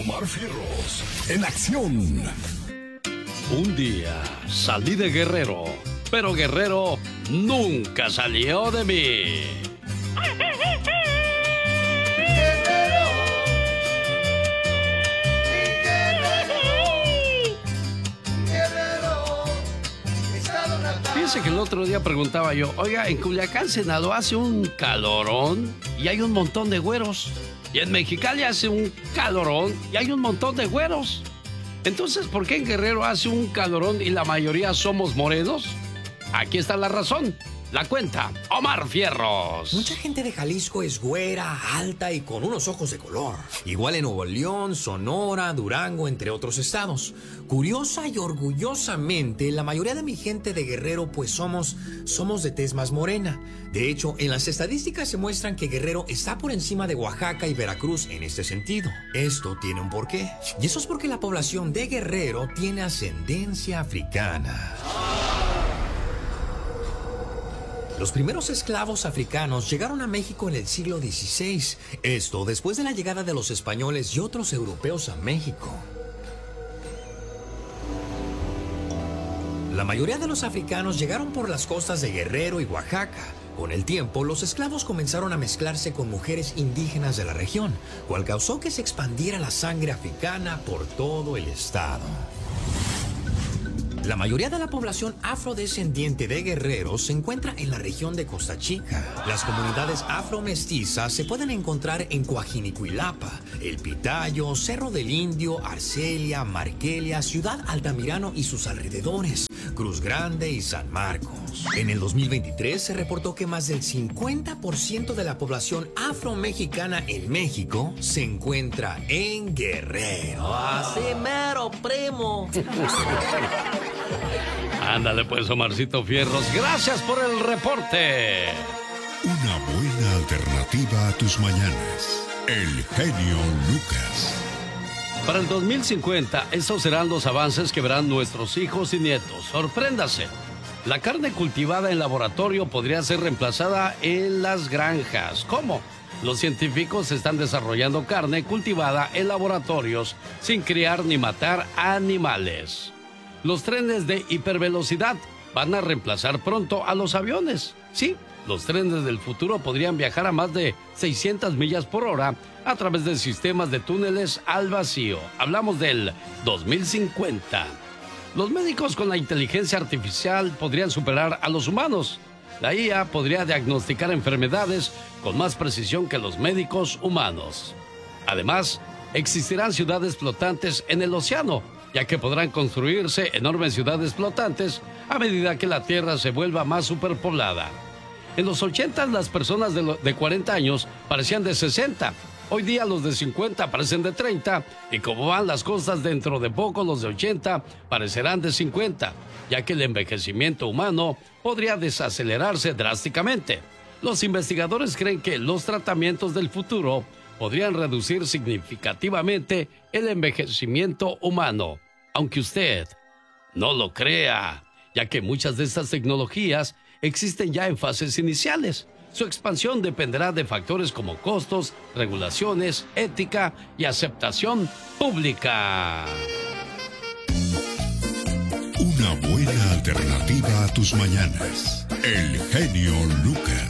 Omar Fierros, en acción. Un día salí de Guerrero, pero Guerrero nunca salió de mí. Fíjense que el otro día preguntaba yo, oiga, en Culiacán, Sinaloa hace un calorón y hay un montón de güeros. Y en Mexicali hace un calorón y hay un montón de güeros. Entonces, ¿por qué en Guerrero hace un calorón y la mayoría somos morenos? Aquí está la razón. La cuenta Omar Fierros. Mucha gente de Jalisco es güera, alta y con unos ojos de color. Igual en Nuevo León, Sonora, Durango, entre otros estados. Curiosa y orgullosamente, la mayoría de mi gente de Guerrero pues somos de tez más morena. De hecho, en las estadísticas se muestran que Guerrero está por encima de Oaxaca y Veracruz en este sentido. Esto tiene un porqué. Y eso es porque la población de Guerrero tiene ascendencia africana. Los primeros esclavos africanos llegaron a México en el siglo XVI. Esto después de la llegada de los españoles y otros europeos a México. La mayoría de los africanos llegaron por las costas de Guerrero y Oaxaca. Con el tiempo, los esclavos comenzaron a mezclarse con mujeres indígenas de la región, cual causó que se expandiera la sangre africana por todo el estado. La mayoría de la población afrodescendiente de Guerrero se encuentra en la región de Costa Chica. Las comunidades afromestizas se pueden encontrar en Coajinicuilapa, El Pitayo, Cerro del Indio, Arcelia, Marquelia, Ciudad Altamirano y sus alrededores, Cruz Grande y San Marcos. En el 2023 se reportó que más del 50% de la población afromexicana en México se encuentra en Guerrero. ¡Así mero, primo! Ándale pues, Omarcito Fierros, gracias por el reporte. Una buena alternativa a tus mañanas. El genio Lucas. Para el 2050, estos serán los avances que verán nuestros hijos y nietos. Sorpréndase. La carne cultivada en laboratorio podría ser reemplazada en las granjas. ¿Cómo? Los científicos están desarrollando carne cultivada en laboratorios sin criar ni matar animales. Los trenes de hipervelocidad van a reemplazar pronto a los aviones. Sí, los trenes del futuro podrían viajar a más de 600 millas por hora a través de sistemas de túneles al vacío. Hablamos del 2050. Los médicos con la inteligencia artificial podrían superar a los humanos. La IA podría diagnosticar enfermedades con más precisión que los médicos humanos. Además, existirán ciudades flotantes en el océano, ya que podrán construirse enormes ciudades flotantes a medida que la Tierra se vuelva más superpoblada. En los 80 las personas de 40 años parecían de 60. Hoy día los de 50 parecen de 30 y como van las cosas, dentro de poco los de 80 parecerán de 50, ya que el envejecimiento humano podría desacelerarse drásticamente. Los investigadores creen que los tratamientos del futuro podrían reducir significativamente el envejecimiento humano, aunque usted no lo crea, ya que muchas de estas tecnologías existen ya en fases iniciales. Su expansión dependerá de factores como costos, regulaciones, ética y aceptación pública. Una buena alternativa a tus mañanas. El genio Lucas.